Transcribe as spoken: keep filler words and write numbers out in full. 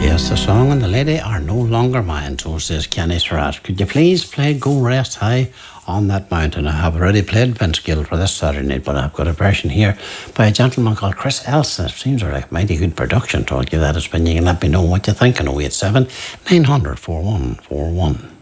Yes, the song and the lady are no longer mine, so says Kenny Surratt. Could you please play Go Rest High on That Mountain? I have already played Penskill for this Saturday night, but I've got a version here by a gentleman called Chris Elson. It seems like mighty good production, so I'll give that a spin. You can let me know what you think on oh eight seven, nine hundred, four one four one.